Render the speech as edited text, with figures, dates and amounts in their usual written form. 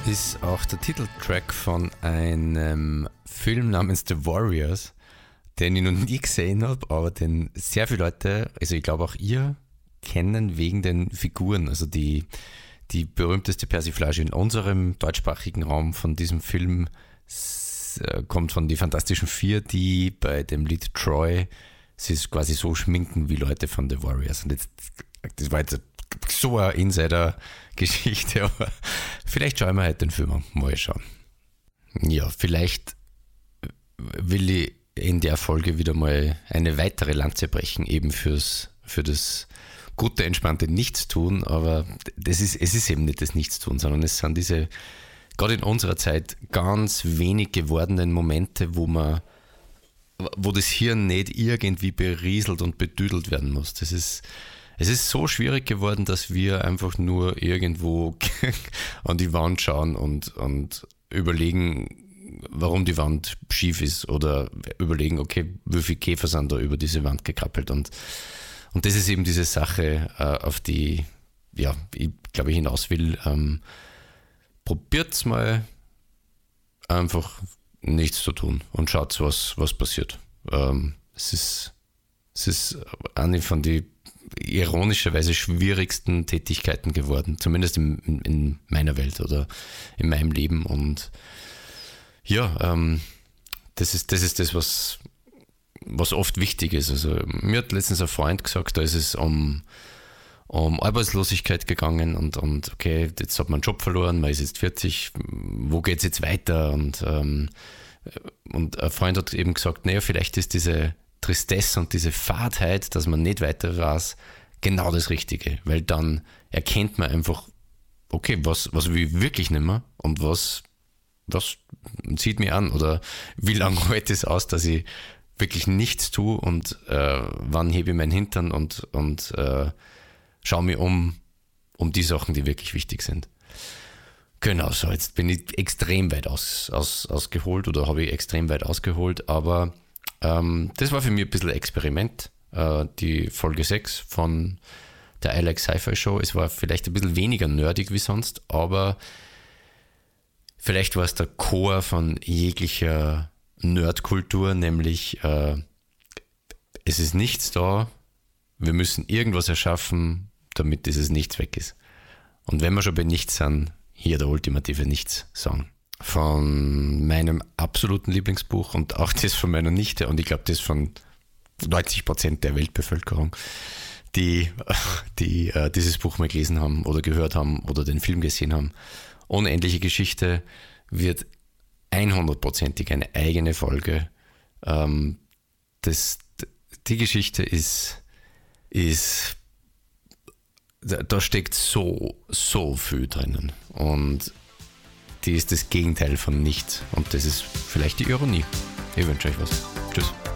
ist auch der Titeltrack von einem Film namens The Warriors, den ich noch nie gesehen habe, aber den sehr viele Leute, also ich glaube auch ihr, kennen wegen den Figuren. Also die berühmteste Persiflage in unserem deutschsprachigen Raum von diesem Film kommt von die Fantastischen Vier, die bei dem Lied Troy sich quasi so schminken wie Leute von The Warriors. Und jetzt, das war jetzt so eine Insider-Geschichte, aber vielleicht schauen wir heute den Film an. Mal schauen. Ja, vielleicht will ich in der Folge wieder mal eine weitere Lanze brechen, eben für das gute, entspannte Nichtstun, aber es ist eben nicht das Nichtstun, sondern es sind diese, gerade in unserer Zeit, ganz wenig gewordenen Momente, wo das Hirn nicht irgendwie berieselt und bedüdelt werden muss. Es ist so schwierig geworden, dass wir einfach nur irgendwo an die Wand schauen und überlegen, warum die Wand schief ist, oder überlegen, okay, wie viele Käfer sind da über diese Wand gekrabbelt, und das ist eben diese Sache, auf die, ja, ich glaube, ich hinaus will. Probiert's mal einfach nichts zu tun und schaut, was passiert. Es ist eine von den ironischerweise schwierigsten Tätigkeiten geworden, zumindest in meiner Welt oder in meinem Leben. Und ja, das ist das, was oft wichtig ist. Also mir hat letztens ein Freund gesagt, da ist es um Arbeitslosigkeit gegangen und okay, jetzt hat man einen Job verloren, man ist jetzt 40, wo geht's jetzt weiter? Und ein Freund hat eben gesagt, naja, vielleicht ist diese Tristesse und diese Fadheit, dass man nicht weiter weiß, genau das Richtige, weil dann erkennt man einfach, okay, was will ich wirklich nicht mehr und was zieht mich an, oder wie lange hält es aus, dass ich wirklich nichts tue, und wann hebe ich meinen Hintern und schaue mir um die Sachen, die wirklich wichtig sind. Genau, so, jetzt bin ich extrem weit ausgeholt, oder habe ich extrem weit ausgeholt, aber das war für mich ein bisschen Experiment, die Folge 6 von der I Like Sci-Fi Show. Es war vielleicht ein bisschen weniger nerdig wie sonst, aber vielleicht war es der Chor von jeglicher Nerdkultur, nämlich es ist nichts da, wir müssen irgendwas erschaffen, damit dieses Nichts weg ist. Und wenn wir schon bei Nichts sind, hier der ultimative Nichts-Song. Von meinem absoluten Lieblingsbuch und auch das von meiner Nichte, und ich glaube das von 90% der Weltbevölkerung, die dieses Buch mal gelesen haben oder gehört haben oder den Film gesehen haben. Unendliche Geschichte wird 100%ig eine eigene Folge. Die Geschichte ist, da steckt so viel drinnen, und die ist das Gegenteil von nichts, und das ist vielleicht die Ironie. Ich wünsche euch was. Tschüss.